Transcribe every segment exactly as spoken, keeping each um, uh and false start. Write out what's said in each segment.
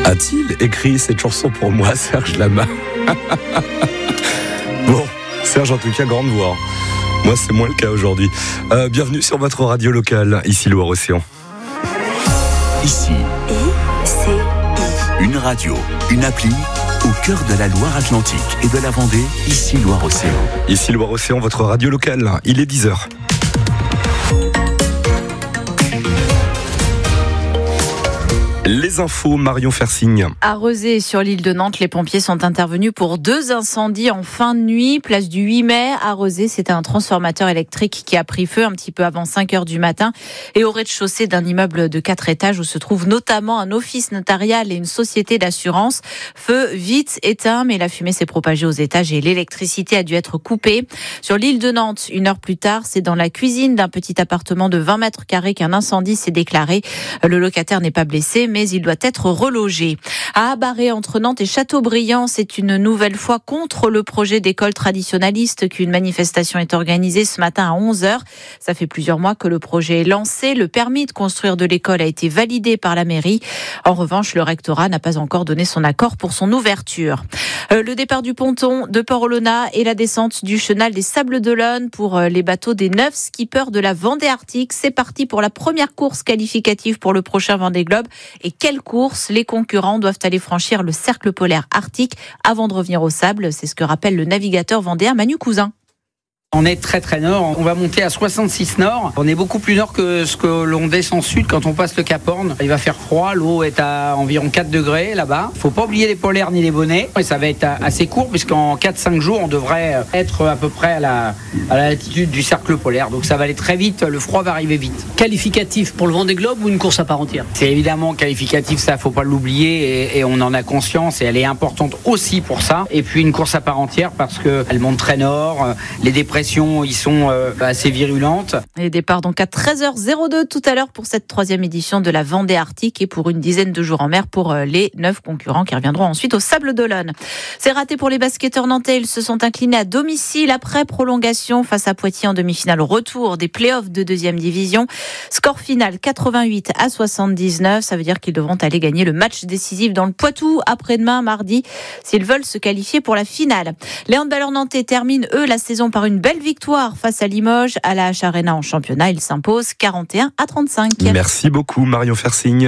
A-t-il écrit cette chanson pour moi, Serge Lama? Bon, Serge, en tout cas, grande voix. Moi, c'est moins le cas aujourd'hui. Euh, bienvenue sur votre radio locale, ici Loire-Océan. Ici, I C I. Une radio, une appli au cœur de la Loire-Atlantique et de la Vendée, ici Loire-Océan. Ici Loire-Océan, votre radio locale. Il est dix heures. Les infos, Marion Fersigne. À Rezé, sur l'île de Nantes, les pompiers sont intervenus pour deux incendies en fin de nuit. Place du huit mai, à Rezé, c'était un transformateur électrique qui a pris feu un petit peu avant cinq heures du matin et au rez-de-chaussée d'un immeuble de quatre étages où se trouve notamment un office notarial et une société d'assurance. Feu vite éteint, mais la fumée s'est propagée aux étages et l'électricité a dû être coupée. Sur l'île de Nantes, une heure plus tard, c'est dans la cuisine d'un petit appartement de vingt mètres carrés qu'un incendie s'est déclaré. Le locataire n'est pas blessé, mais il doit être relogé. À Abarré, entre Nantes et Châteaubriand, c'est une nouvelle fois contre le projet d'école traditionnaliste qu'une manifestation est organisée ce matin à onze heures. Ça fait plusieurs mois que le projet est lancé. Le permis de construire de l'école a été validé par la mairie. En revanche, le rectorat n'a pas encore donné son accord pour son ouverture. Euh, le départ du ponton de Port-Olona et la descente du chenal des Sables d'Olonne pour euh, les bateaux des neuf skippers de la Vendée Arctique. C'est parti pour la première course qualificative pour le prochain Vendée Globe. Et quelle course! Les concurrents doivent aller franchir le cercle polaire arctique avant de revenir au sable. C'est ce que rappelle le navigateur vendéen Manu Cousin. On est très très nord, on va monter à soixante-six nord. On est beaucoup plus nord que ce que l'on descend sud quand on passe le Cap Horn. Il va faire froid, l'eau est à environ quatre degrés là-bas. Faut pas oublier les polaires ni les bonnets. Et ça va être assez court puisqu'en quatre cinq jours, on devrait être à peu près à la, à la latitude du cercle polaire. Donc ça va aller très vite, le froid va arriver vite. Qualificatif pour le Vendée Globe ou une course à part entière? C'est évidemment qualificatif, ça faut pas l'oublier et, et on en a conscience et elle est importante aussi pour ça. Et puis une course à part entière parce qu'elle monte très nord, les dépressions ils sont euh, assez virulentes. Et départ donc à treize heures deux tout à l'heure pour cette troisième édition de la Vendée Arctique et pour une dizaine de jours en mer pour euh, les neuf concurrents qui reviendront ensuite au Sables d'Olonne. C'est raté pour les basketteurs nantais. Ils se sont inclinés à domicile après prolongation face à Poitiers en demi-finale au retour des playoffs de deuxième division. Score final quatre-vingt-huit à soixante-dix-neuf. Ça veut dire qu'ils devront aller gagner le match décisif dans le Poitou après-demain mardi s'ils veulent se qualifier pour la finale. Les handballeurs nantais terminent eux la saison par une belle victoire face à Limoges à la H Arena en championnat. Il s'impose quarante et un à trente-cinq. Merci beaucoup Marion Fersigne.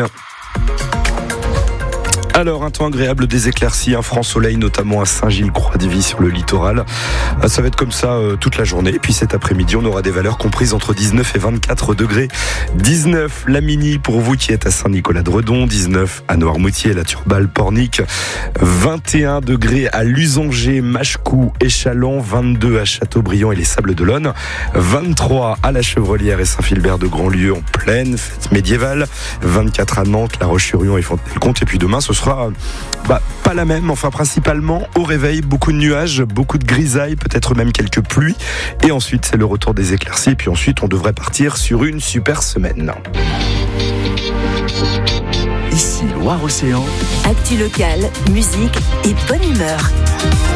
Alors, un temps agréable, des éclaircies, un franc soleil, notamment à Saint-Gilles-Croix-d'Ivy sur le littoral. Ça va être comme ça euh, toute la journée. Et puis cet après-midi, on aura des valeurs comprises entre dix-neuf et vingt-quatre degrés. dix-neuf, la Mini pour vous qui êtes à Saint-Nicolas-de-Redon. dix-neuf à Noirmoutier, la Turballe, Pornic. vingt et un degrés à Lusanger, Mâchecou, Échallens. vingt-deux à Châteaubriand et les Sables d'Olonne. vingt-trois à la Chevrelière et Saint-Philbert de Grandlieu en pleine fête médiévale. vingt-quatre à Nantes, La Roche-sur-Yon et Fontenay-le-Comte. Et puis demain, ce sera Bah, pas la même, enfin principalement au réveil, beaucoup de nuages, beaucoup de grisailles, peut-être même quelques pluies. Et ensuite, c'est le retour des éclaircies. Et puis ensuite, on devrait partir sur une super semaine. Ici Loire-Océan. Actu locale, musique et bonne humeur.